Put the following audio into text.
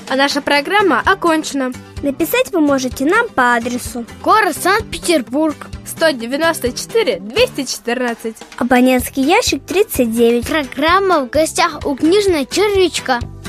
А наша программа окончена. Написать вы можете нам по адресу: город Санкт-Петербург, 194-214. Абонентский ящик 39. Программа «В гостях у книжной червячка».